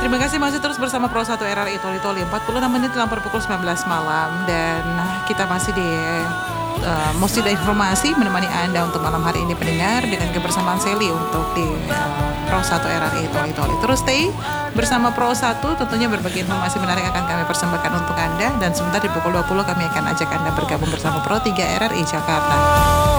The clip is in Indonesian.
Terima kasih masih terus bersama Pro 1 RRI Toli Toli 46 menit lampar pukul 19 malam. Dan kita masih di Musnida Informasi menemani Anda untuk malam hari ini pendengar dengan kebersamaan Sally untuk di Pro 1 RRI Toli Toli. Terus stay bersama Pro 1, tentunya berbagai informasi menarik akan kami persembahkan untuk Anda. Dan sebentar di pukul 20 kami akan ajak Anda bergabung bersama Pro 3 RRI Jakarta.